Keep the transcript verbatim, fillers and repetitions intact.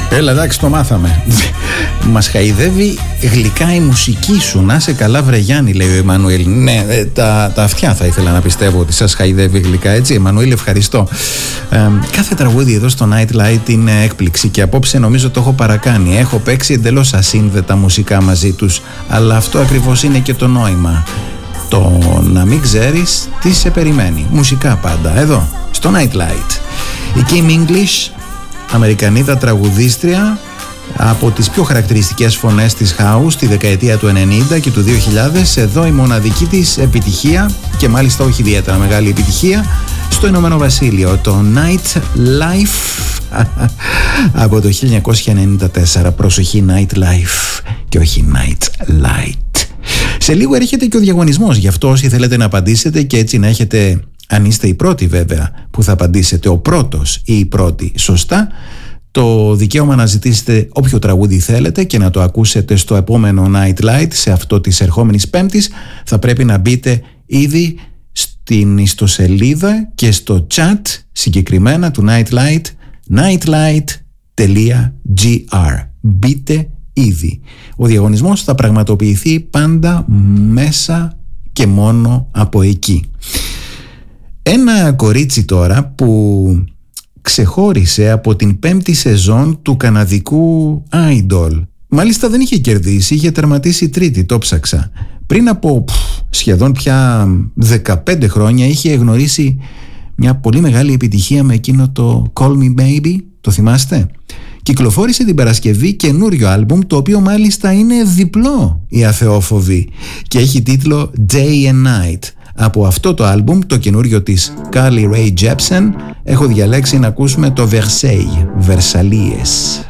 Έλα, εντάξει, το μάθαμε. Μας χαϊδεύει γλυκά η μουσική σου. Να σε καλά, βρε Γιάννη, λέει ο Εμμανουήλ. Ναι, τα, τα αυτιά θα ήθελα να πιστεύω ότι σας χαϊδεύει γλυκά, έτσι. Εμμανουήλ, ευχαριστώ. Ε, κάθε τραγούδι εδώ στο Nightlight είναι έκπληξη και απόψε νομίζω το έχω παρακάνει. Έχω παίξει εντελώς ασύνδετα μουσικά μαζί τους, αλλά αυτό ακριβώς είναι και το νόημα. Το να μην ξέρεις τι σε περιμένει. Μουσικά πάντα, εδώ, στο Nightlight. Η Kim English, Αμερικανίδα τραγουδίστρια, από τις πιο χαρακτηριστικές φωνές της House τη δεκαετία του ενενήντα και του δύο χιλιάδες. Εδώ η μοναδική της επιτυχία, και μάλιστα όχι ιδιαίτερα μεγάλη επιτυχία, στο Ηνωμένο Βασίλειο, το Night Life από το χίλια εννιακόσια ενενήντα τέσσερα. Προσοχή, Night Life και όχι Night Light. Σε λίγο έρχεται και ο διαγωνισμός, γι' αυτό όσοι θέλετε να απαντήσετε και έτσι να έχετε, αν είστε οι πρώτοι βέβαια που θα απαντήσετε, ο πρώτος ή η πρώτη σωστά, το δικαίωμα να ζητήσετε όποιο τραγούδι θέλετε και να το ακούσετε στο επόμενο Nightlight, σε αυτό της ερχόμενης Πέμπτης, θα πρέπει να μπείτε ήδη στην ιστοσελίδα και στο chat συγκεκριμένα του Nightlight, nightlight τελεία gr. Μπείτε ήδη. Ο διαγωνισμός θα πραγματοποιηθεί πάντα μέσα και μόνο από εκεί. Ένα κορίτσι τώρα που ξεχώρισε από την πέμπτη σεζόν του καναδικού Idol. Μάλιστα δεν είχε κερδίσει, είχε τερματίσει τρίτη, το ψάξα. Πριν από πφ, σχεδόν πια δεκαπέντε χρόνια είχε γνωρίσει μια πολύ μεγάλη επιτυχία με εκείνο το Call Me Baby, το θυμάστε? Κυκλοφόρησε την Παρασκευή καινούριο άλμπουμ, το οποίο μάλιστα είναι διπλό, οι αθεόφοβοι, και έχει τίτλο Day and Night. Από αυτό το άλμπουμ, το καινούριο της Carly Rae Jepsen, έχω διαλέξει να ακούσουμε το Versailles, Versailles.